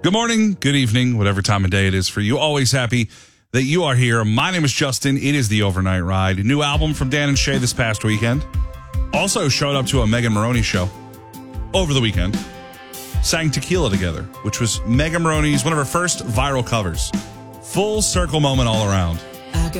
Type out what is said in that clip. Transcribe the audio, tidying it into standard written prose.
Good morning, good evening, whatever time of day it is for you. Always happy that you are here. My name is Justin. It is the Overnight Ride. A new album from Dan and Shay this past weekend. Also showed up to a Megan Maroney show over the weekend. Sang Tequila together, which was Megan Maroney's one of her first viral covers. Full circle moment all around.